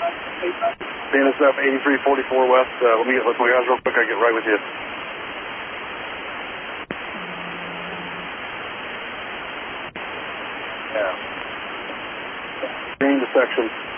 BNSF 8344 West. Let me get with my guys real quick. I get right with you. Yeah. Change the section.